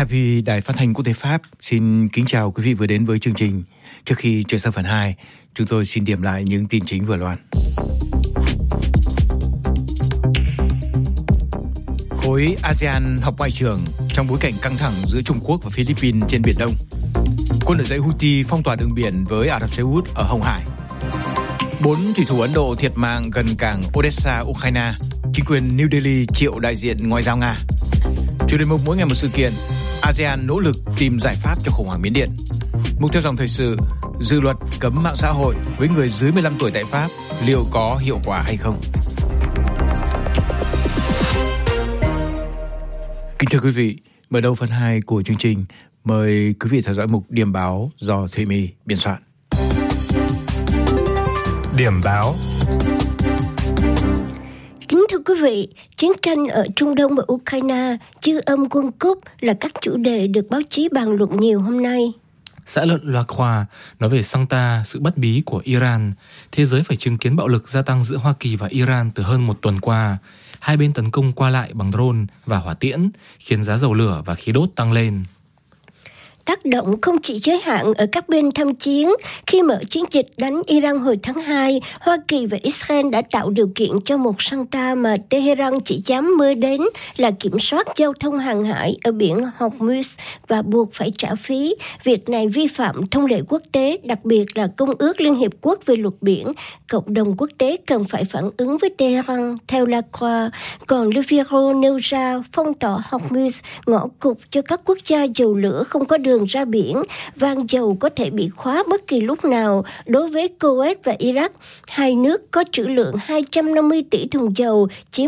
RFI, Đài Phát thanh Quốc tế Pháp, xin kính chào quý vị vừa đến với chương trình. Trước khi chuyển sang phần 2, chúng tôi xin điểm lại những tin chính vừa loan. Khối ASEAN họp ngoại trưởng trong bối cảnh căng thẳng giữa Trung Quốc và Philippines trên Biển Đông. Quân nổi dậy Houthi phong tỏa đường biển với Ả Rập Xê Út ở Hồng Hải. 4 thủy thủ Ấn Độ thiệt mạng gần cảng Odessa, Ukraine. Chính quyền New Delhi triệu đại diện ngoại giao Nga. Chủ đề mục mỗi ngày một sự kiện. ASEAN nỗ lực tìm giải pháp cho khủng hoảng Miến Điện. Mục theo dòng thời sự. Dự luật cấm mạng xã hội với người dưới 15 tuổi tại Pháp liệu có hiệu quả hay không? Kính thưa quý vị, mở đầu phần 2 của chương trình, mời quý vị theo dõi mục điểm báo do Thùy My biên soạn. Điểm báo. Kính thưa quý vị, chiến tranh ở Trung Đông và Ukraine, dư âm quân cúp là các chủ đề được báo chí bàn luận nhiều hôm nay. Xã luận La Croix nói về Santa, sự bắt bí của Iran. Thế giới phải chứng kiến bạo lực gia tăng giữa Hoa Kỳ và Iran từ hơn một tuần qua. Hai bên tấn công qua lại bằng drone và hỏa tiễn, khiến giá dầu lửa và khí đốt tăng lên. Tác động không chỉ giới hạn ở các bên tham chiến. Khi mở chiến dịch đánh Iran hồi tháng 2, Hoa Kỳ và Israel đã tạo điều kiện cho một Santa mà Tehran chỉ dám mơ đến là kiểm soát giao thông hàng hải ở biển Hormuz và buộc phải trả phí. Việc này vi phạm thông lệ quốc tế, đặc biệt là Công ước Liên Hiệp Quốc về luật biển. Cộng đồng quốc tế cần phải phản ứng với Tehran, theo La Croix. Còn Le Figaro nêu ra phong tỏa Hormuz, ngõ cụt cho các quốc gia dầu lửa không có đường ra biển, van dầu có thể bị khóa bất kỳ lúc nào. Đối với Kuwait và Iraq, hai nước có trữ lượng 250 tỷ thùng dầu, chiếm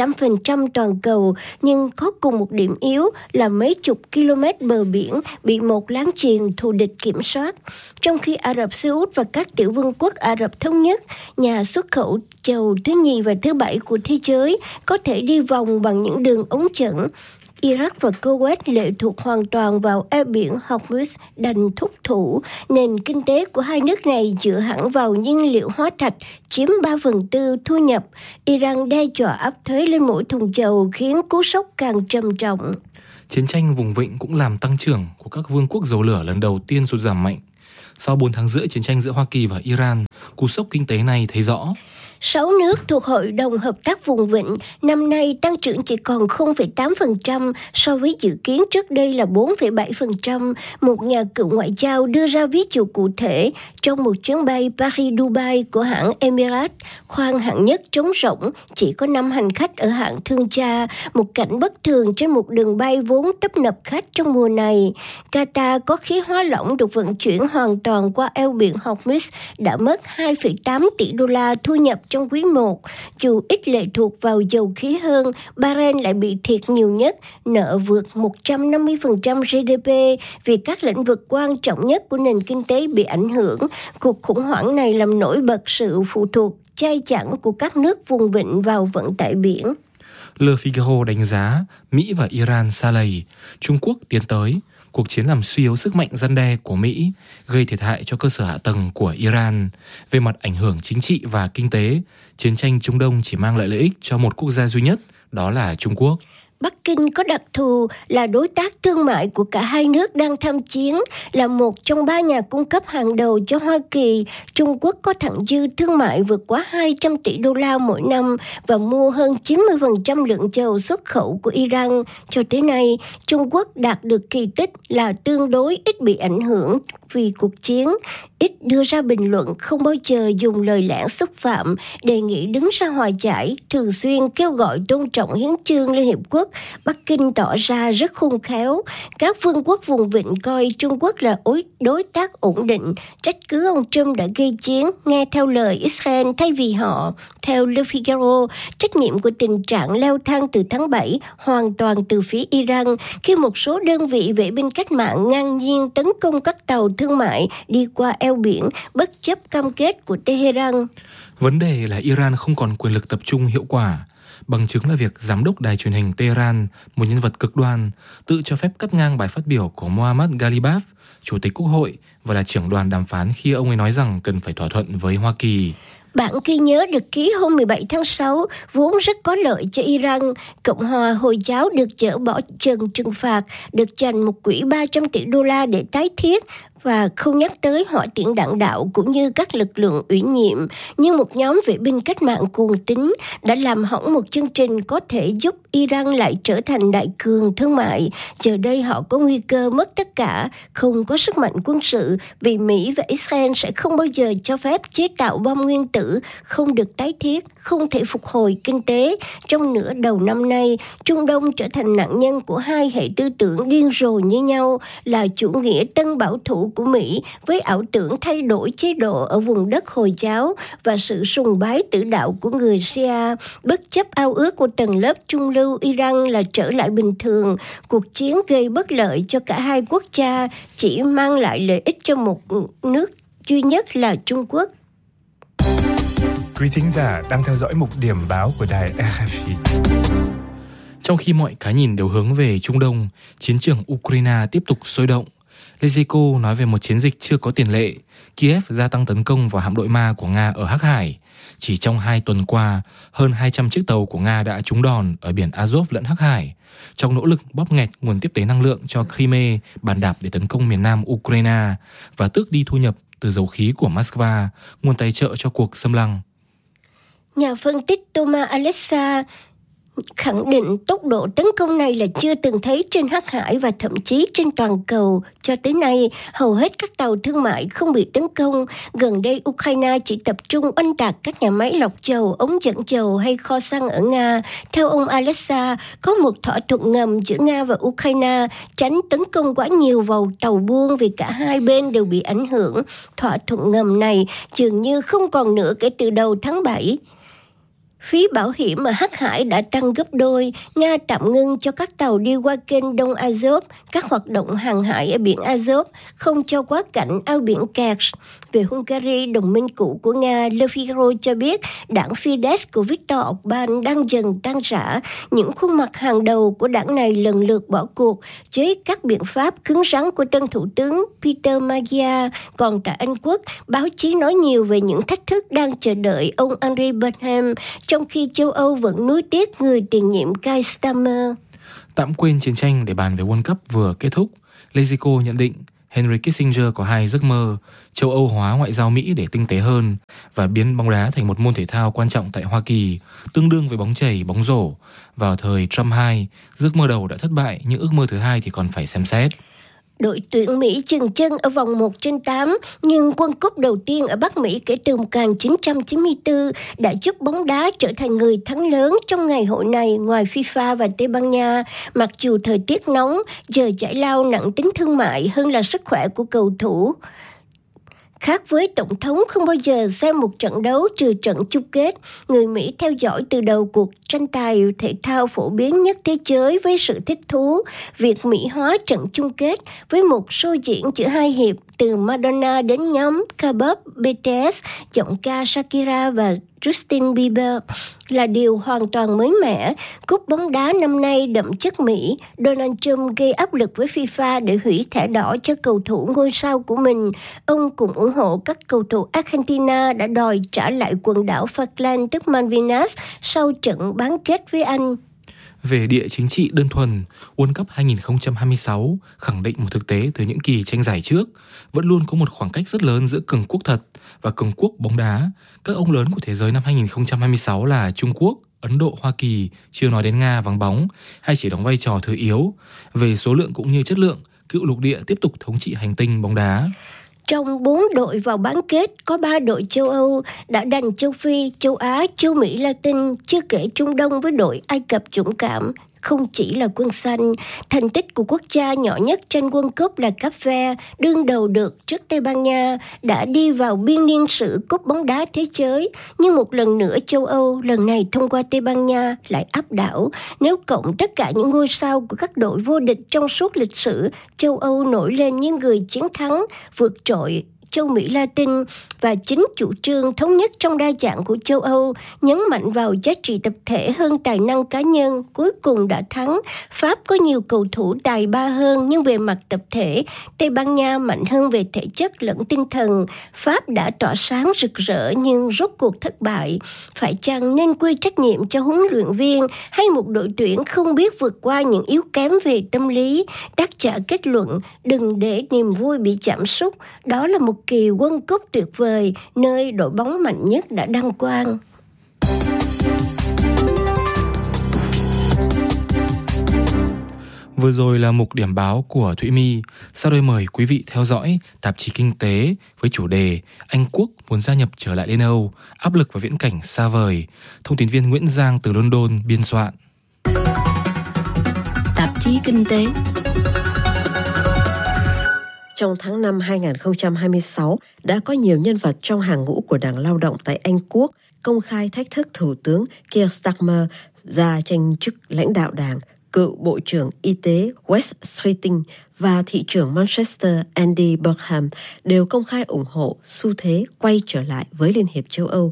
15% toàn cầu, nhưng có cùng một điểm yếu là mấy chục km bờ biển bị một láng giềng thù địch kiểm soát. Trong khi Ả Rập Xê Út và các tiểu vương quốc Ả Rập Thống Nhất, nhà xuất khẩu dầu thứ nhì và thứ 7 của thế giới, có thể đi vòng bằng những đường ống dẫn, Iraq và Kuwait lệ thuộc hoàn toàn vào eo biển Hormuz đành thúc thủ. Nền kinh tế của hai nước này dựa hẳn vào nhiên liệu hóa thạch, chiếm 3/4 thu nhập. Iran đe dọa áp thuế lên mỗi thùng dầu khiến cú sốc càng trầm trọng. Chiến tranh vùng vịnh cũng làm tăng trưởng của các vương quốc dầu lửa lần đầu tiên sụt giảm mạnh. Sau 4 tháng rưỡi chiến tranh giữa Hoa Kỳ và Iran, cú sốc kinh tế này thấy rõ. 6 nước thuộc Hội đồng Hợp tác Vùng Vịnh năm nay tăng trưởng chỉ còn 0,8% so với dự kiến trước đây là 4,7%. Một nhà cựu ngoại giao đưa ra ví dụ cụ thể trong một chuyến bay Paris-Dubai của hãng Emirates, khoang hạng nhất trống rỗng, chỉ có 5 hành khách ở hạng thương gia, một cảnh bất thường trên một đường bay vốn tấp nập khách trong mùa này. Qatar có khí hóa lỏng được vận chuyển hoàn toàn qua eo biển Hormuz đã mất 2,8 tỷ đô la thu nhập trong quý 1. Dù ít lệ thuộc vào dầu khí hơn, Bahrain lại bị thiệt nhiều nhất, nợ vượt 150% GDP vì các lĩnh vực quan trọng nhất của nền kinh tế bị ảnh hưởng. Cuộc khủng hoảng này làm nổi bật sự phụ thuộc chai chẳng của các nước vùng vịnh vào vận tải biển. Le Figaro đánh giá Mỹ và Iran sa lầy, Trung Quốc tiến tới. Cuộc chiến làm suy yếu sức mạnh răn đe của Mỹ, gây thiệt hại cho cơ sở hạ tầng của Iran. Về mặt ảnh hưởng chính trị và kinh tế, chiến tranh Trung Đông chỉ mang lại lợi ích cho một quốc gia duy nhất, đó là Trung Quốc. Bắc Kinh có đặc thù là đối tác thương mại của cả hai nước đang tham chiến, là một trong 3 nhà cung cấp hàng đầu cho Hoa Kỳ. Trung Quốc có thặng dư thương mại vượt quá 200 tỷ đô la mỗi năm và mua hơn 90% lượng dầu xuất khẩu của Iran. Cho tới nay, Trung Quốc đạt được kỳ tích là tương đối ít bị ảnh hưởng vì cuộc chiến, ít đưa ra bình luận, không bao giờ dùng lời lẽ xúc phạm, đề nghị đứng ra hòa giải, thường xuyên kêu gọi tôn trọng hiến chương Liên Hiệp Quốc. Bắc Kinh tỏ ra rất khôn khéo. Các vương quốc vùng vịnh coi Trung Quốc là đối tác ổn định, trách cứ ông Trump đã gây chiến, nghe theo lời Israel thay vì họ. Theo Le Figaro, trách nhiệm của tình trạng leo thang từ tháng 7 hoàn toàn từ phía Iran, khi một số đơn vị vệ binh cách mạng ngang nhiên tấn công các tàu thương mại đi qua eo biển, bất chấp cam kết của Tehran. Vấn đề là Iran không còn quyền lực tập trung hiệu quả. Bằng chứng là việc giám đốc đài truyền hình Tehran, một nhân vật cực đoan, tự cho phép cắt ngang bài phát biểu của Mohammad Ghalibaf, chủ tịch quốc hội và là trưởng đoàn đàm phán khi ông ấy nói rằng cần phải thỏa thuận với Hoa Kỳ. Bản ghi nhớ được ký hôm 17 tháng 6 vốn rất có lợi cho Iran. Cộng hòa Hồi giáo được dỡ bỏ trần trừng phạt, được dành một quỹ 300 tỷ đô la để tái thiết và không nhắc tới hỏa tiễn đạn đạo cũng như các lực lượng ủy nhiệm, nhưng một nhóm vệ binh cách mạng cuồng tín đã làm hỏng một chương trình có thể giúp Iran lại trở thành đại cường thương mại. Giờ đây họ có nguy cơ mất tất cả, không có sức mạnh quân sự vì Mỹ và Israel sẽ không bao giờ cho phép chế tạo bom nguyên tử, không được tái thiết, không thể phục hồi kinh tế. Trong nửa đầu năm nay, Trung Đông trở thành nạn nhân của hai hệ tư tưởng điên rồ như nhau là chủ nghĩa tân bảo thủ của Mỹ với ảo tưởng thay đổi chế độ ở vùng đất Hồi giáo và sự sùng bái tử đạo của người Shia, bất chấp ao ước của tầng lớp trung lưu Iran là trở lại bình thường. Cuộc chiến gây bất lợi cho cả hai quốc gia, chỉ mang lại lợi ích cho một nước duy nhất là Trung Quốc. Quý thính giả đang theo dõi mục điểm báo của đài RFI. Trong khi mọi cái nhìn đều hướng về Trung Đông, chiến trường Ukraine tiếp tục sôi động. Leziko nói về một chiến dịch chưa có tiền lệ. Kiev gia tăng tấn công vào hạm đội Ma của Nga ở Hắc Hải. Chỉ trong 2 tuần qua, hơn 200 chiếc tàu của Nga đã trúng đòn ở biển Azov lẫn Hắc Hải, trong nỗ lực bóp nghẹt nguồn tiếp tế năng lượng cho Crimea, bàn đạp để tấn công miền nam Ukraine và tước đi thu nhập từ dầu khí của Moscow, nguồn tài trợ cho cuộc xâm lăng. Nhà phân tích Thomas Alexa khẳng định tốc độ tấn công này là chưa từng thấy trên Hắc Hải và thậm chí trên toàn cầu. Cho tới nay, hầu hết các tàu thương mại không bị tấn công. Gần đây, Ukraine chỉ tập trung oanh tạc các nhà máy lọc dầu, ống dẫn dầu hay kho xăng ở Nga. Theo ông Alexa, có một thỏa thuận ngầm giữa Nga và Ukraine tránh tấn công quá nhiều vào tàu buôn vì cả hai bên đều bị ảnh hưởng. Thỏa thuận ngầm này dường như không còn nữa kể từ đầu tháng 7. Phí bảo hiểm ở Hắc Hải đã tăng gấp đôi. Nga tạm ngưng cho các tàu đi qua kênh Đông Azov, các hoạt động hàng hải ở biển Azov, không cho quá cảnh ao biển Kerch. Về Hungary, đồng minh cũ của Nga, Le Figaro cho biết đảng Fidesz của Viktor Orbán đang dần tan rã. Những khuôn mặt hàng đầu của đảng này lần lượt bỏ cuộc với các biện pháp cứng rắn của tân thủ tướng Peter Magyar. Còn tại Anh Quốc, báo chí nói nhiều về những thách thức đang chờ đợi ông Henry Burnham, trong khi châu Âu vẫn nuối tiếc người tiền nhiệm Keir Starmer. Tạm quên chiến tranh để bàn về World Cup vừa kết thúc, Leziko nhận định Henry Kissinger có 2 giấc mơ: châu Âu hóa ngoại giao Mỹ để tinh tế hơn và biến bóng đá thành một môn thể thao quan trọng tại Hoa Kỳ, tương đương với bóng chày, bóng rổ. Vào thời Trump 2, giấc mơ đầu đã thất bại, nhưng ước mơ thứ 2 thì còn phải xem xét. Đội tuyển Mỹ chừng chân ở vòng 1/8, nhưng World Cup đầu tiên ở Bắc Mỹ kể từ 1994 đã giúp bóng đá trở thành người thắng lớn trong ngày hội này ngoài FIFA và Tây Ban Nha. Mặc dù thời tiết nóng, giờ giải lao nặng tính thương mại hơn là sức khỏe của cầu thủ. Khác với Tổng thống không bao giờ xem một trận đấu trừ trận chung kết, người Mỹ theo dõi từ đầu cuộc tranh tài thể thao phổ biến nhất thế giới với sự thích thú. Việc Mỹ hóa trận chung kết với một show diễn giữa hai hiệp từ Madonna đến nhóm K-pop BTS, giọng ca Shakira và Justin Bieber là điều hoàn toàn mới mẻ. Cúp bóng đá năm nay đậm chất Mỹ. Donald Trump gây áp lực với FIFA để hủy thẻ đỏ cho cầu thủ ngôi sao của mình. Ông cũng ủng hộ các cầu thủ Argentina đã đòi trả lại quần đảo Falkland tức Malvinas sau trận bán kết với Anh. Về địa chính trị đơn thuần, World Cup 2026 khẳng định một thực tế từ những kỳ tranh giải trước, vẫn luôn có một khoảng cách rất lớn giữa cường quốc thật và cường quốc bóng đá. Các ông lớn của thế giới năm 2026 là Trung Quốc, Ấn Độ, Hoa Kỳ, chưa nói đến Nga vắng bóng hay chỉ đóng vai trò thứ yếu. Về số lượng cũng như chất lượng, cựu lục địa tiếp tục thống trị hành tinh bóng đá. Trong 4 đội vào bán kết, có 3 đội châu Âu đã đành châu Phi, châu Á, châu Mỹ Latin, chưa kể Trung Đông với đội Ai Cập dũng cảm. Không chỉ là quân xanh, thành tích của quốc gia nhỏ nhất trên World Cup là Cape Verde, đương đầu được trước Tây Ban Nha, đã đi vào biên niên sử cúp bóng đá thế giới. Nhưng một lần nữa châu Âu, lần này thông qua Tây Ban Nha, lại áp đảo. Nếu cộng tất cả những ngôi sao của các đội vô địch trong suốt lịch sử, châu Âu nổi lên như người chiến thắng, vượt trội châu Mỹ Latin và chính chủ trương thống nhất trong đa dạng của châu Âu, nhấn mạnh vào giá trị tập thể hơn tài năng cá nhân, cuối cùng đã thắng. Pháp có nhiều cầu thủ tài ba hơn, nhưng về mặt tập thể, Tây Ban Nha mạnh hơn về thể chất lẫn tinh thần. Pháp đã tỏa sáng rực rỡ nhưng rốt cuộc thất bại. Phải chăng nên quy trách nhiệm cho huấn luyện viên hay một đội tuyển không biết vượt qua những yếu kém về tâm lý? Tác giả kết luận, đừng để niềm vui bị chạm xúc. Đó là một kỳ World Cup tuyệt vời, nơi đội bóng mạnh nhất đã đăng quang. Vừa rồi là mục điểm báo của Thụy My. Sau đây mời quý vị theo dõi tạp chí Kinh tế với chủ đề Anh Quốc muốn gia nhập trở lại Liên Âu, áp lực và viễn cảnh xa vời. Thông tin viên Nguyễn Giang từ London biên soạn. Tạp chí Kinh tế. Trong tháng 5 2026, đã có nhiều nhân vật trong hàng ngũ của Đảng Lao động tại Anh Quốc công khai thách thức Thủ tướng Keir Starmer ra tranh chức lãnh đạo đảng. Cựu Bộ trưởng Y tế Wes Streeting và thị trưởng Manchester Andy Burnham đều công khai ủng hộ xu thế quay trở lại với Liên hiệp châu Âu.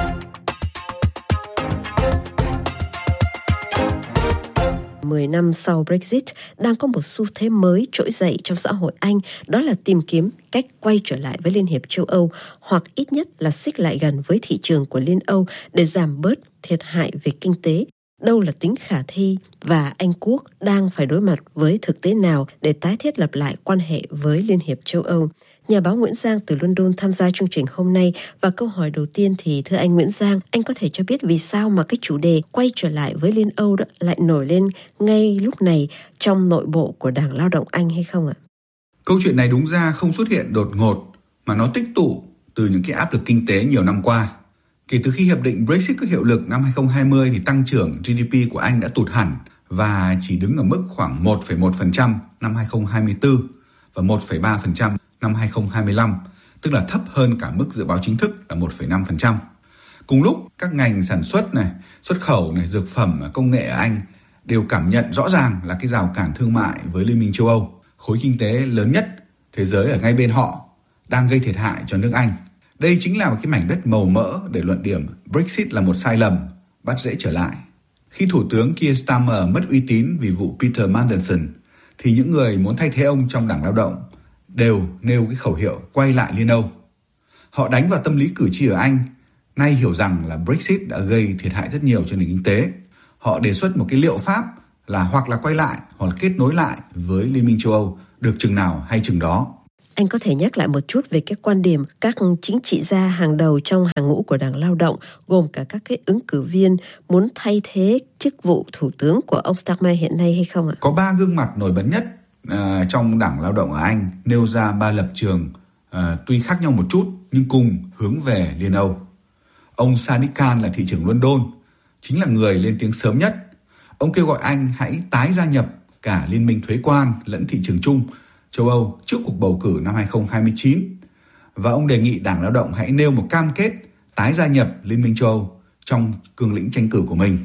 Mười năm sau Brexit, đang có một xu thế mới trỗi dậy trong xã hội Anh, đó là tìm kiếm cách quay trở lại với Liên hiệp châu Âu, hoặc ít nhất là xích lại gần với thị trường của Liên Âu để giảm bớt thiệt hại về kinh tế. Đâu là tính khả thi và Anh Quốc đang phải đối mặt với thực tế nào để tái thiết lập lại quan hệ với Liên hiệp châu Âu? Nhà báo Nguyễn Giang từ London tham gia chương trình hôm nay, và câu hỏi đầu tiên thì thưa anh Nguyễn Giang, anh có thể cho biết vì sao mà cái chủ đề quay trở lại với Liên Âu đó lại nổi lên ngay lúc này trong nội bộ của Đảng Lao động Anh hay không ạ? Câu chuyện này đúng ra không xuất hiện đột ngột mà nó tích tụ từ những cái áp lực kinh tế nhiều năm qua. Kể từ khi hiệp định Brexit có hiệu lực năm 2020 thì tăng trưởng GDP của Anh đã tụt hẳn và chỉ đứng ở mức khoảng 1,1% năm 2024 và 1,3% năm 2025, tức là thấp hơn cả mức dự báo chính thức là 1,5%. Cùng lúc, các ngành sản xuất này, xuất khẩu này, dược phẩm, công nghệ ở Anh đều cảm nhận rõ ràng là cái rào cản thương mại với Liên minh châu Âu, khối kinh tế lớn nhất thế giới ở ngay bên họ, đang gây thiệt hại cho nước Anh. Đây chính là một cái mảnh đất màu mỡ để luận điểm Brexit là một sai lầm, bắt dễ trở lại. Khi Thủ tướng Keir Starmer mất uy tín vì vụ Peter Mandelson, thì những người muốn thay thế ông trong Đảng Lao động đều nêu cái khẩu hiệu quay lại Liên Âu. Họ đánh vào tâm lý cử tri ở Anh, nay hiểu rằng là Brexit đã gây thiệt hại rất nhiều cho nền kinh tế. Họ đề xuất một cái liệu pháp là hoặc là quay lại hoặc là kết nối lại với Liên minh châu Âu, được chừng nào hay chừng đó. Anh có thể nhắc lại một chút về cái quan điểm các chính trị gia hàng đầu trong hàng ngũ của Đảng Lao động, gồm cả các cái ứng cử viên muốn thay thế chức vụ Thủ tướng của ông Starmer hiện nay hay không ạ? Có 3 gương mặt nổi bật nhất trong Đảng Lao động ở Anh, nêu ra 3 lập trường tuy khác nhau một chút nhưng cùng hướng về Liên Âu. Ông Sadiq Khan là thị trưởng London, chính là người lên tiếng sớm nhất. Ông kêu gọi Anh hãy tái gia nhập cả Liên minh thuế quan lẫn thị trường chung châu Âu trước cuộc bầu cử năm 2029. Và ông đề nghị Đảng Lao động hãy nêu một cam kết tái gia nhập Liên minh châu Âu trong cương lĩnh tranh cử của mình.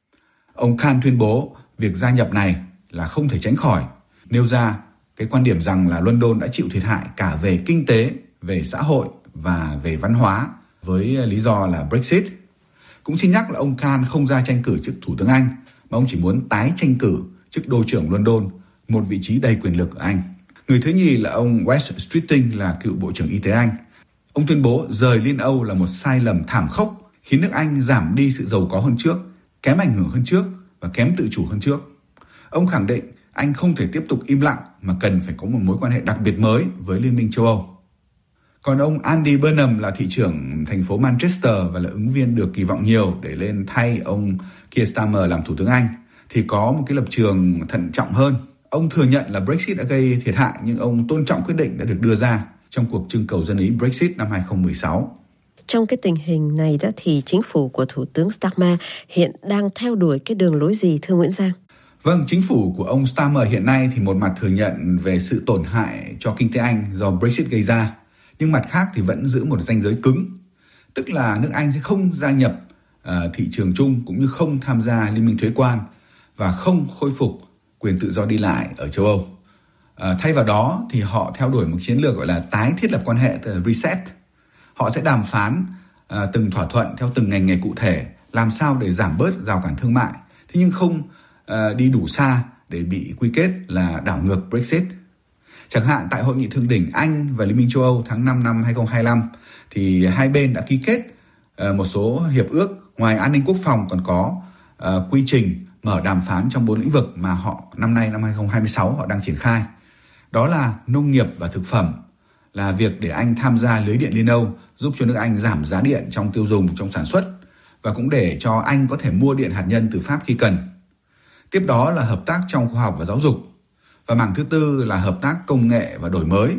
Ông Khan tuyên bố việc gia nhập này là không thể tránh khỏi, nêu ra cái quan điểm rằng là London đã chịu thiệt hại cả về kinh tế, về xã hội và về văn hóa với lý do là Brexit. Cũng xin nhắc là ông Khan không ra tranh cử chức Thủ tướng Anh, mà ông chỉ muốn tái tranh cử chức Đô trưởng London, một vị trí đầy quyền lực ở Anh. Người thứ nhì là ông Wes Streeting, là cựu Bộ trưởng Y tế Anh. Ông tuyên bố rời Liên Âu là một sai lầm thảm khốc, khiến nước Anh giảm đi sự giàu có hơn trước, kém ảnh hưởng hơn trước và kém tự chủ hơn trước. Ông khẳng định Anh không thể tiếp tục im lặng mà cần phải có một mối quan hệ đặc biệt mới với Liên minh châu Âu. Còn ông Andy Burnham là thị trưởng thành phố Manchester và là ứng viên được kỳ vọng nhiều để lên thay ông Keir Starmer làm Thủ tướng Anh, thì có một cái lập trường thận trọng hơn. Ông thừa nhận là Brexit đã gây thiệt hại, nhưng ông tôn trọng quyết định đã được đưa ra trong cuộc trưng cầu dân ý Brexit năm 2016. Trong cái tình hình này đó thì chính phủ của Thủ tướng Starmer hiện đang theo đuổi cái đường lối gì thưa Nguyễn Giang? Vâng, chính phủ của ông Starmer hiện nay thì một mặt thừa nhận về sự tổn hại cho kinh tế Anh do Brexit gây ra, nhưng mặt khác thì vẫn giữ một ranh giới cứng, tức là nước Anh sẽ không gia nhập thị trường chung cũng như không tham gia liên minh thuế quan và không khôi phục quyền tự do đi lại ở châu Âu. Thay vào đó thì họ theo đuổi một chiến lược gọi là tái thiết lập quan hệ, tức là reset. Họ sẽ đàm phán từng thỏa thuận theo từng ngành nghề cụ thể, làm sao để giảm bớt rào cản thương mại, thế nhưng không đi đủ xa để bị quy kết là đảo ngược Brexit. Chẳng hạn tại Hội nghị thượng đỉnh Anh và Liên minh châu Âu tháng 5 năm 2025 thì hai bên đã ký kết một số hiệp ước. Ngoài an ninh quốc phòng còn có quy trình mở đàm phán trong 4 lĩnh vực mà họ năm 2026 họ đang triển khai. Đó là nông nghiệp và thực phẩm, là việc để Anh tham gia lưới điện Liên Âu, giúp cho nước Anh giảm giá điện trong tiêu dùng, trong sản xuất, và cũng để cho Anh có thể mua điện hạt nhân từ Pháp khi cần. Tiếp đó là hợp tác trong khoa học và giáo dục. Và mảng thứ tư là hợp tác công nghệ và đổi mới.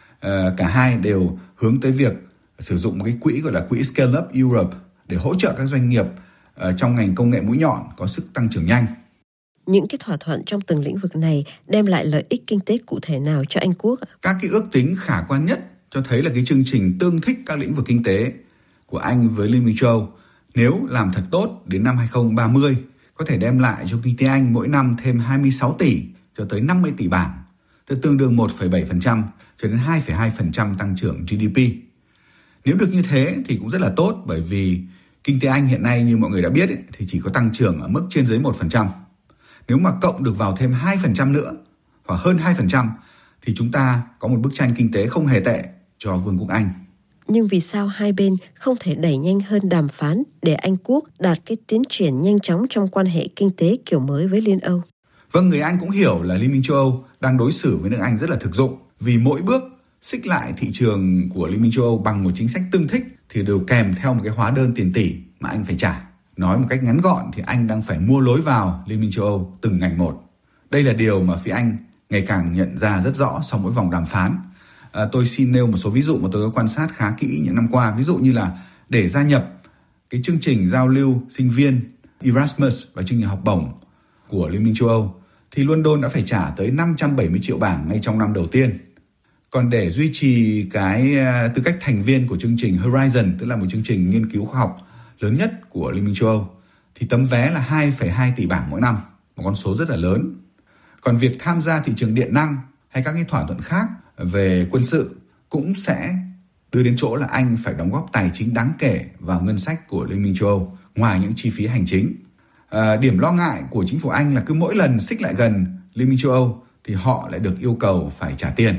Cả hai đều hướng tới việc sử dụng một cái quỹ gọi là quỹ Scale Up Europe để hỗ trợ các doanh nghiệp trong ngành công nghệ mũi nhọn có sức tăng trưởng nhanh. Những cái thỏa thuận trong từng lĩnh vực này đem lại lợi ích kinh tế cụ thể nào cho Anh Quốc? Các cái ước tính khả quan nhất cho thấy là cái chương trình tương thích các lĩnh vực kinh tế của Anh với Liên minh châu Âu, nếu làm thật tốt đến năm 2030, có thể đem lại cho kinh tế Anh mỗi năm thêm 26 tỷ cho tới 50 tỷ bảng, tương đương 1,7% cho đến 2,2% tăng trưởng GDP. Nếu được như thế thì cũng rất là tốt, bởi vì kinh tế Anh hiện nay như mọi người đã biết thì chỉ có tăng trưởng ở mức trên dưới 1%. Nếu mà cộng được vào thêm 2% nữa, hoặc hơn 2%, thì chúng ta có một bức tranh kinh tế không hề tệ cho Vương quốc Anh. Nhưng vì sao hai bên không thể đẩy nhanh hơn đàm phán để Anh Quốc đạt cái tiến triển nhanh chóng trong quan hệ kinh tế kiểu mới với Liên Âu? Vâng, người Anh cũng hiểu là Liên minh châu Âu đang đối xử với nước Anh rất là thực dụng, vì mỗi bước xích lại thị trường của Liên minh châu Âu bằng một chính sách tương thích thì đều kèm theo một cái hóa đơn tiền tỷ mà Anh phải trả. Nói một cách ngắn gọn thì Anh đang phải mua lối vào Liên minh châu Âu từng ngành một. Đây là điều mà phía Anh ngày càng nhận ra rất rõ sau mỗi vòng đàm phán. Tôi xin nêu một số ví dụ mà tôi có quan sát khá kỹ những năm qua. Ví dụ như là để gia nhập cái chương trình giao lưu sinh viên Erasmus và chương trình học bổng của Liên minh châu Âu thì London đã phải trả tới 570 triệu bảng ngay trong năm đầu tiên. Còn để duy trì cái tư cách thành viên của chương trình Horizon, tức là một chương trình nghiên cứu khoa học lớn nhất của Liên minh châu Âu, thì tấm vé là 2,2 tỷ bảng mỗi năm, một con số rất là lớn. Còn việc tham gia thị trường điện năng hay các cái thỏa thuận khác về quân sự cũng sẽ đưa đến chỗ là Anh phải đóng góp tài chính đáng kể vào ngân sách của Liên minh châu Âu, ngoài những chi phí hành chính. Điểm lo ngại của chính phủ Anh là cứ mỗi lần xích lại gần Liên minh châu Âu thì họ lại được yêu cầu phải trả tiền.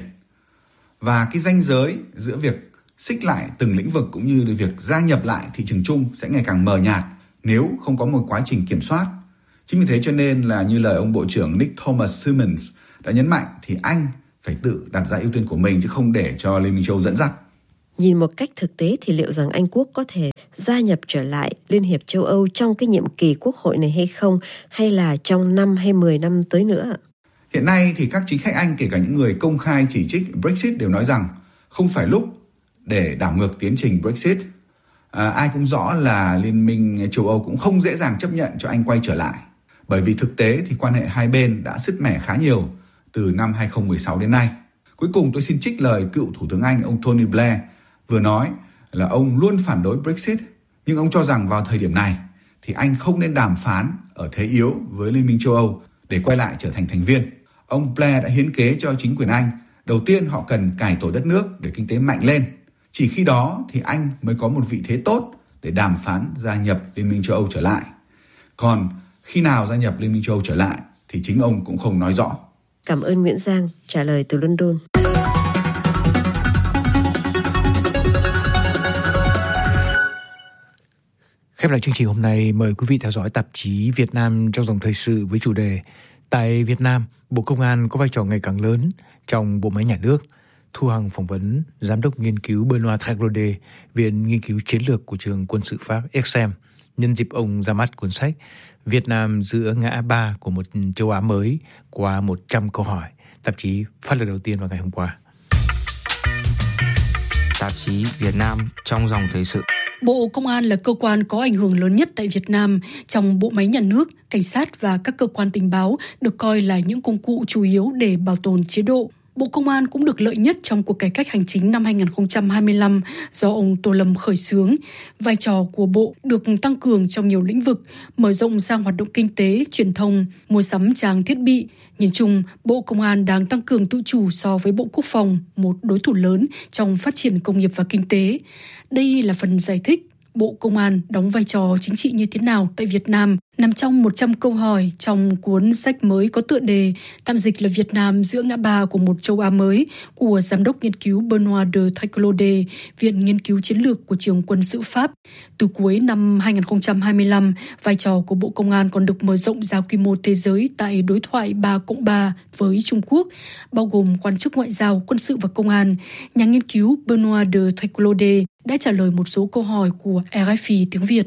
Và cái ranh giới giữa việc xích lại từng lĩnh vực cũng như việc gia nhập lại thị trường chung sẽ ngày càng mờ nhạt nếu không có một quá trình kiểm soát. Chính vì thế cho nên là như lời ông Bộ trưởng Nick Thomas Symonds đã nhấn mạnh thì Anh phải tự đặt ra ưu tiên của mình chứ không để cho Liên minh châu Âu dẫn dắt. Nhìn một cách thực tế thì liệu rằng Anh Quốc có thể gia nhập trở lại Liên hiệp châu Âu trong cái nhiệm kỳ quốc hội này hay không, hay là trong 5 hay 10 năm tới nữa? Hiện nay thì các chính khách Anh, kể cả những người công khai chỉ trích Brexit, đều nói rằng không phải lúc để đảo ngược tiến trình Brexit. Ai cũng rõ là Liên minh châu Âu cũng không dễ dàng chấp nhận cho Anh quay trở lại, bởi vì thực tế thì quan hệ hai bên đã sứt mẻ khá nhiều từ năm 2016 đến nay. Cuối cùng tôi xin trích lời cựu Thủ tướng Anh ông Tony Blair vừa nói là ông luôn phản đối Brexit, nhưng ông cho rằng vào thời điểm này thì Anh không nên đàm phán ở thế yếu với Liên minh châu Âu để quay lại trở thành thành viên. Ông Blair đã hiến kế cho chính quyền Anh, đầu tiên họ cần cải tổ đất nước để kinh tế mạnh lên. Chỉ khi đó thì Anh mới có một vị thế tốt để đàm phán gia nhập Liên minh châu Âu trở lại. Còn khi nào gia nhập Liên minh châu Âu trở lại thì chính ông cũng không nói rõ. Cảm ơn Nguyễn Giang trả lời từ London. Khép lại chương trình hôm nay, mời quý vị theo dõi tạp chí Việt Nam trong dòng thời sự với chủ đề Tại Việt Nam, Bộ Công an có vai trò ngày càng lớn trong bộ máy nhà nước. Thu Hằng phỏng vấn Giám đốc nghiên cứu Benoît Traglaudet, Viện Nghiên cứu Chiến lược của trường quân sự Pháp EXEM, nhân dịp ông ra mắt cuốn sách Việt Nam giữa ngã ba của một châu Á mới qua 100 câu hỏi. Tạp chí phát lần đầu tiên vào ngày hôm qua. Tạp chí Việt Nam trong dòng thời sự. Bộ Công an là cơ quan có ảnh hưởng lớn nhất tại Việt Nam. Trong bộ máy nhà nước, cảnh sát và các cơ quan tình báo được coi là những công cụ chủ yếu để bảo tồn chế độ. Bộ Công an cũng được lợi nhất trong cuộc cải cách hành chính năm 2025 do ông Tô Lâm khởi xướng. Vai trò của Bộ được tăng cường trong nhiều lĩnh vực, mở rộng sang hoạt động kinh tế, truyền thông, mua sắm trang thiết bị. Nhìn chung, Bộ Công an đang tăng cường tự chủ so với Bộ Quốc phòng, một đối thủ lớn trong phát triển công nghiệp và kinh tế. Đây là phần giải thích Bộ Công an đóng vai trò chính trị như thế nào tại Việt Nam, nằm trong 100 câu hỏi trong cuốn sách mới có tựa đề tạm dịch là Việt Nam giữa ngã ba của một châu Á mới của Giám đốc nghiên cứu Benoît de Triclaudet, Viện Nghiên cứu Chiến lược của Trường Quân sự Pháp. Từ cuối năm 2025, vai trò của Bộ Công an còn được mở rộng ra quy mô thế giới tại đối thoại 3+3 với Trung Quốc, bao gồm quan chức ngoại giao, quân sự và công an. Nhà nghiên cứu Benoît de Triclaudet đã trả lời một số câu hỏi của RFI tiếng Việt.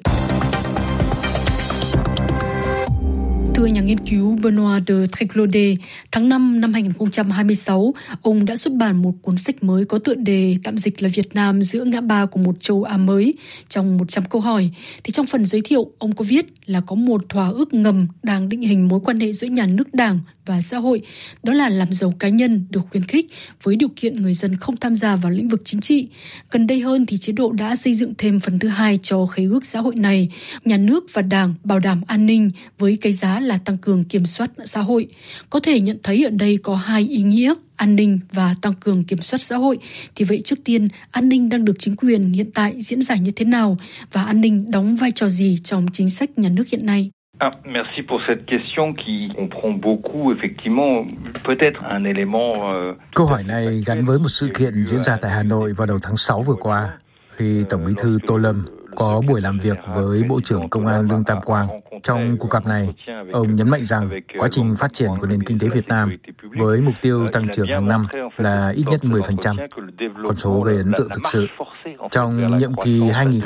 Thưa nhà nghiên cứu Benoît de Triclaudet, tháng 5 năm 2026, ông đã xuất bản một cuốn sách mới có tựa đề tạm dịch là Việt Nam giữa ngã ba của một châu Á mới. Trong 100 câu hỏi, thì trong phần giới thiệu, ông có viết là có một thỏa ước ngầm đang định hình mối quan hệ giữa nhà nước, đảng và xã hội, đó là làm giàu cá nhân được khuyến khích với điều kiện người dân không tham gia vào lĩnh vực chính trị. Gần đây hơn thì chế độ đã xây dựng thêm phần thứ hai cho khế ước xã hội này, nhà nước và đảng bảo đảm an ninh với cái giá là tăng cường kiểm soát xã hội. Có thể nhận thấy ở đây có hai ý nghĩa, an ninh và tăng cường kiểm soát xã hội. Thì vậy trước tiên, an ninh đang được chính quyền hiện tại diễn giải như thế nào và an ninh đóng vai trò gì trong chính sách nhà nước hiện nay? Merci pour cette question qui comprend beaucoup, effectivement, peut-être un élément. Câu hỏi này gắn với một sự kiện diễn ra tại Hà Nội vào đầu tháng 6 vừa qua, khi Tổng Bí thư Tô Lâm có buổi làm việc với Bộ trưởng Công an Lương Tam Quang. Trong cuộc gặp này, ông nhấn mạnh rằng quá trình phát triển của nền kinh tế Việt Nam với mục tiêu tăng trưởng hàng năm là ít nhất 10%, con số gây ấn tượng thực sự. Trong nhiệm kỳ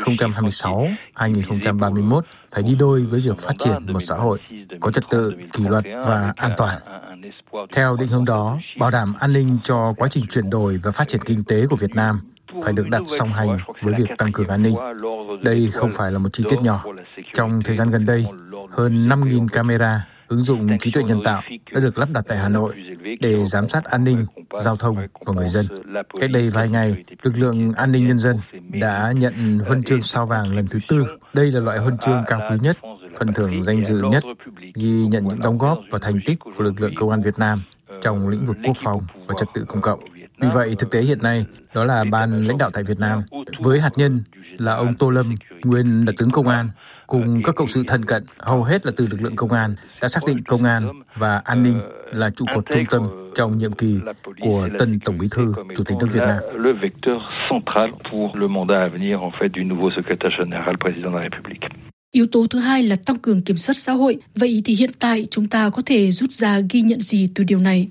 2026-2031 phải đi đôi với việc phát triển một xã hội có trật tự, kỷ luật và an toàn. Theo định hướng đó, bảo đảm an ninh cho quá trình chuyển đổi và phát triển kinh tế của Việt Nam phải được đặt song hành với việc tăng cường an ninh. Đây không phải là một chi tiết nhỏ. Trong thời gian gần đây, hơn 5.000 camera ứng dụng trí tuệ nhân tạo đã được lắp đặt tại Hà Nội để giám sát an ninh, giao thông và người dân. Cách đây vài ngày, lực lượng an ninh nhân dân đã nhận huân chương sao vàng lần thứ 4. Đây là loại huân chương cao quý nhất, phần thưởng danh dự nhất, ghi nhận những đóng góp và thành tích của lực lượng công an Việt Nam trong lĩnh vực quốc phòng và trật tự công cộng. Vì vậy, thực tế hiện nay, đó là ban lãnh đạo tại Việt Nam, với hạt nhân là ông Tô Lâm, nguyên là tướng công an, cùng các cộng sự thân cận, hầu hết là từ lực lượng công an, đã xác định công an và an ninh là trụ cột trung tâm trong nhiệm kỳ của tân Tổng Bí thư, Chủ tịch nước Việt Nam. Yếu tố thứ hai là tăng cường kiểm soát xã hội. Vậy thì hiện tại chúng ta có thể rút ra ghi nhận gì từ điều này?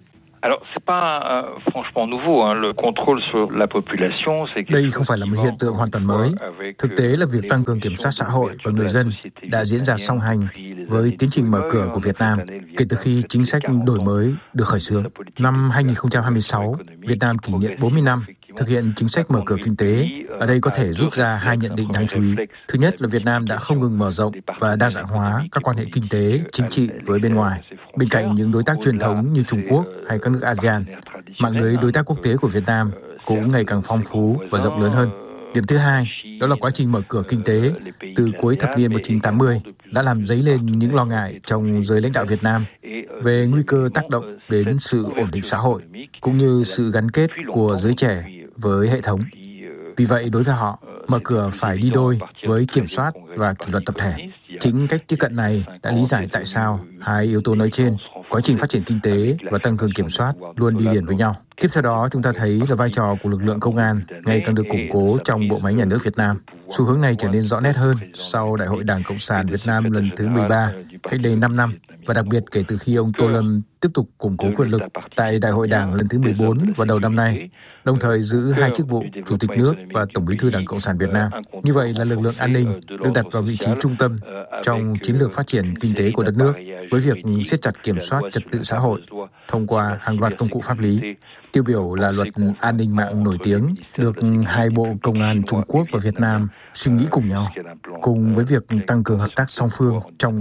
Đây không phải là một hiện tượng hoàn toàn mới. Thực tế là việc tăng cường kiểm soát xã hội và người dân đã diễn ra song hành với tiến trình mở cửa của Việt Nam kể từ khi chính sách đổi mới được khởi xướng. Năm 2026, Việt Nam kỷ niệm 40 năm thực hiện chính sách mở cửa kinh tế. Ở đây có thể rút ra hai nhận định đáng chú ý. Thứ nhất là Việt Nam đã không ngừng mở rộng và đa dạng hóa các quan hệ kinh tế, chính trị với bên ngoài. Bên cạnh những đối tác truyền thống như Trung Quốc hay các nước ASEAN, mạng lưới đối tác quốc tế của Việt Nam cũng ngày càng phong phú và rộng lớn hơn. Điểm thứ hai, đó là quá trình mở cửa kinh tế từ cuối thập niên 1980 đã làm dấy lên những lo ngại trong giới lãnh đạo Việt Nam về nguy cơ tác động đến sự ổn định xã hội, cũng như sự gắn kết của giới trẻ với hệ thống. Vì vậy, đối với họ, mở cửa phải đi đôi với kiểm soát và kỷ luật tập thể. Chính cách tiếp cận này đã lý giải tại sao hai yếu tố nói trên, quá trình phát triển kinh tế và tăng cường kiểm soát, luôn đi liền với nhau. Tiếp theo đó, chúng ta thấy là vai trò của lực lượng công an ngày càng được củng cố trong bộ máy nhà nước Việt Nam. Xu hướng này trở nên rõ nét hơn sau Đại hội Đảng Cộng sản Việt Nam lần thứ 13, cách đây 5 năm, và đặc biệt kể từ khi ông Tô Lâm tiếp tục củng cố quyền lực tại Đại hội Đảng lần thứ 14 vào đầu năm nay, đồng thời giữ hai chức vụ Chủ tịch nước và Tổng Bí thư Đảng Cộng sản Việt Nam. Như vậy là lực lượng an ninh được đặt vào vị trí trung tâm trong chiến lược phát triển kinh tế của đất nước, với việc siết chặt kiểm soát trật tự xã hội thông qua hàng loạt công cụ pháp lý. Tiêu biểu là luật an ninh mạng nổi tiếng được hai bộ công an Trung Quốc và Việt Nam suy nghĩ cùng nhau, cùng với việc tăng cường hợp tác song phương trong lĩnh vực an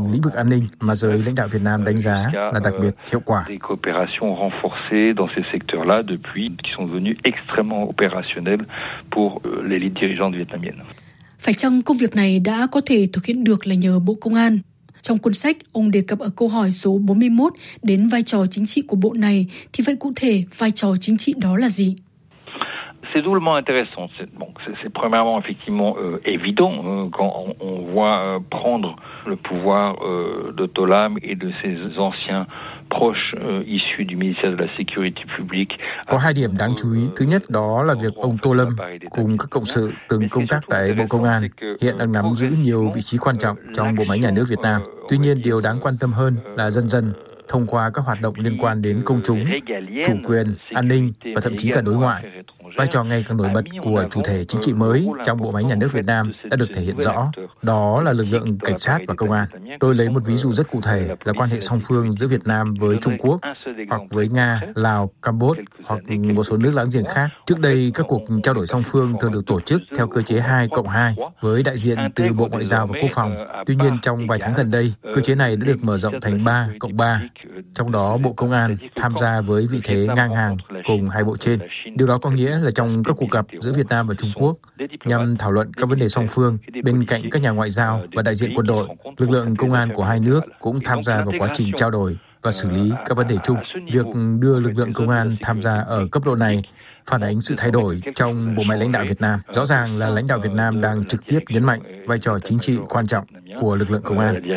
an ninh mà giới lãnh đạo Việt Nam đánh giá là đặc biệt hiệu quả. Des coopérations renforcées dans ces secteurs-là depuis qui sont devenus extrêmement opérationnels pour l'élite dirigeante vietnamienne. Phải chăng công việc này đã có thể thực hiện được là nhờ Bộ Công an? Trong cuốn sách, ông đề cập ở câu hỏi số 41 đến vai trò chính trị của bộ này, thì vậy cụ thể vai trò chính trị đó là gì? C'est doublement intéressant. C'est premièrement effectivement évident quand on voit prendre le pouvoir de Tolam et de ses anciens proches issus du ministère de la Sécurité publique. Có hai điểm đáng chú ý. Thứ nhất đó là việc ông Tô Lâm cùng các cộng sự từng công tác tại Bộ Công an hiện đang nắm giữ nhiều vị trí quan trọng trong bộ máy nhà nước Việt Nam. Tuy nhiên, điều đáng quan tâm hơn là dần dần thông qua các hoạt động liên quan đến công chúng, chủ quyền, an ninh và thậm chí cả đối ngoại, vai trò ngày càng nổi bật của chủ thể chính trị mới trong bộ máy nhà nước Việt Nam đã được thể hiện rõ. Đó là lực lượng cảnh sát và công an. Tôi lấy một ví dụ rất cụ thể là quan hệ song phương giữa Việt Nam với Trung Quốc, hoặc với Nga, Lào, Campuchia, hoặc một số nước láng giềng khác. Trước đây, các cuộc trao đổi song phương thường được tổ chức theo cơ chế 2+2 với đại diện từ Bộ Ngoại giao và Quốc phòng. Tuy nhiên, trong vài tháng gần đây, cơ chế này đã được mở rộng thành 3+3. Trong đó, Bộ Công an tham gia với vị thế ngang hàng cùng hai bộ trên. Điều đó có nghĩa là trong các cuộc gặp giữa Việt Nam và Trung Quốc nhằm thảo luận các vấn đề song phương, bên cạnh các nhà ngoại giao và đại diện quân đội, lực lượng công an của hai nước cũng tham gia vào quá trình trao đổi và xử lý các vấn đề chung. Việc đưa lực lượng công an tham gia ở cấp độ này phản ánh sự thay đổi trong bộ máy lãnh đạo Việt Nam. Rõ ràng là lãnh đạo Việt Nam đang trực tiếp nhấn mạnh vai trò chính trị quan trọng của lực lượng công an.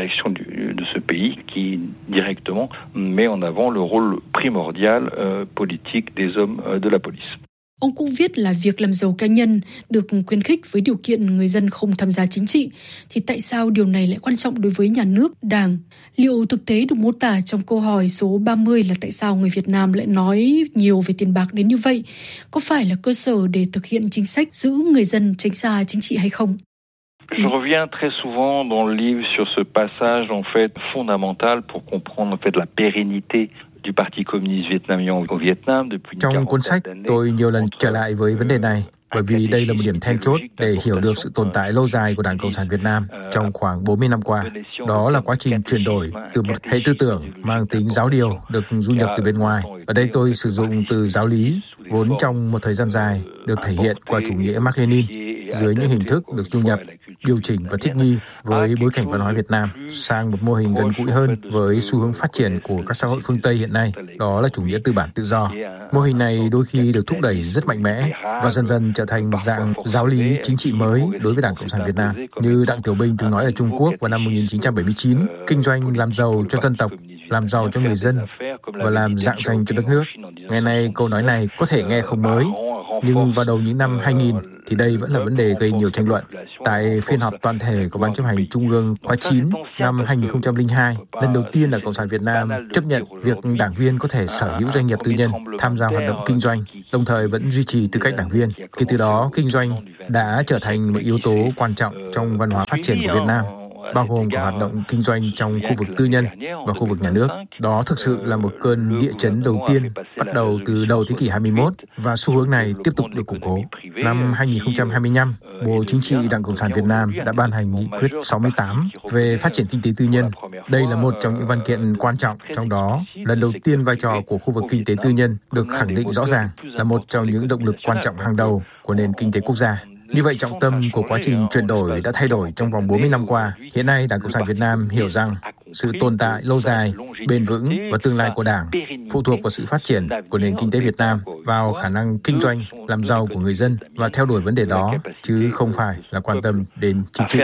Qui directement met en avant le rôle primordial politique des hommes de la police. Ông cũng viết là việc làm giàu cá nhân được khuyến khích với điều kiện người dân không tham gia chính trị, thì tại sao điều này lại quan trọng đối với nhà nước, đảng? Liệu thực tế được mô tả trong câu hỏi số 30 là tại sao người Việt Nam lại nói nhiều về tiền bạc đến như vậy, có phải là cơ sở để thực hiện chính sách giữ người dân tránh xa chính trị hay không? Je reviens très souvent dans le livre sur ce passage en fait fondamental pour comprendre en fait la pérennité du Parti communiste vietnamien au Vietnam depuis. Trong cuốn sách, tôi nhiều lần trở lại với vấn đề này, bởi vì đây là một điểm then chốt để hiểu được sự tồn tại lâu dài của Đảng Cộng sản Việt Nam trong khoảng 40 năm qua. Đó là quá trình chuyển đổi từ một hệ tư tưởng mang tính giáo điều được du nhập từ bên ngoài. Ở đây tôi sử dụng từ giáo lý, vốn trong một thời gian dài được thể hiện qua chủ nghĩa Mác Lênin, dưới những hình thức được du nhập, điều chỉnh và thích nghi với bối cảnh văn hóa Việt Nam sang một mô hình gần gũi hơn với xu hướng phát triển của các xã hội phương Tây hiện nay, đó là chủ nghĩa tư bản tự do. Mô hình này đôi khi được thúc đẩy rất mạnh mẽ và dần dần trở thành một dạng giáo lý chính trị mới đối với Đảng Cộng sản Việt Nam. Như Đặng Tiểu Bình từng nói ở Trung Quốc vào năm 1979, kinh doanh làm giàu cho dân tộc, làm giàu cho người dân và làm rạng danh cho đất nước. Ngày nay câu nói này có thể nghe không mới, nhưng vào đầu những năm 2000 thì đây vẫn là vấn đề gây nhiều tranh luận. Tại phiên họp toàn thể của Ban chấp hành Trung ương khóa 9 năm 2002, lần đầu tiên Đảng Cộng sản Việt Nam chấp nhận việc đảng viên có thể sở hữu doanh nghiệp tư nhân, tham gia hoạt động kinh doanh, đồng thời vẫn duy trì tư cách đảng viên. Kể từ đó, kinh doanh đã trở thành một yếu tố quan trọng trong văn hóa phát triển của Việt Nam, bao gồm cả hoạt động kinh doanh trong khu vực tư nhân và khu vực nhà nước. Đó thực sự là một cơn địa chấn đầu tiên bắt đầu từ đầu thế kỷ 21 và xu hướng này tiếp tục được củng cố. Năm 2025, Bộ Chính trị Đảng Cộng sản Việt Nam đã ban hành nghị quyết 68 về phát triển kinh tế tư nhân. Đây là một trong những văn kiện quan trọng, trong đó lần đầu tiên vai trò của khu vực kinh tế tư nhân được khẳng định rõ ràng là một trong những động lực quan trọng hàng đầu của nền kinh tế quốc gia. Như vậy, trọng tâm của quá trình chuyển đổi đã thay đổi trong vòng 40 năm qua. Hiện nay, Đảng Cộng sản Việt Nam hiểu rằng sự tồn tại lâu dài, bền vững và tương lai của Đảng phụ thuộc vào sự phát triển của nền kinh tế Việt Nam, vào khả năng kinh doanh, làm giàu của người dân và theo đuổi vấn đề đó, chứ không phải là quan tâm đến chính trị.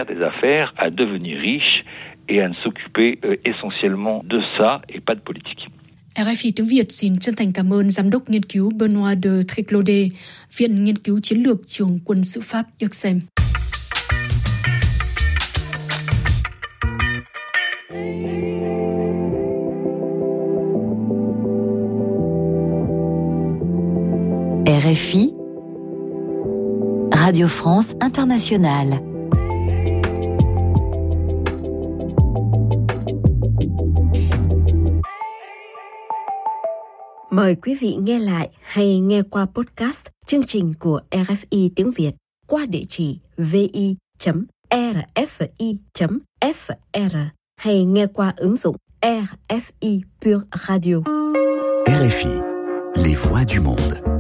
RFI tiếng Việt xin chân thành cảm ơn Giám đốc nghiên cứu Benoît de Tréclaudet, Viện Nghiên cứu Chiến lược Trường Quân sự Pháp IRSEM. RFI, Radio France Internationale. Mời quý vị nghe lại hay nghe qua podcast chương trình của RFI tiếng Việt qua địa chỉ vi.rfi.fr hay nghe qua ứng dụng RFI Pure Radio. RFI, les voix du monde.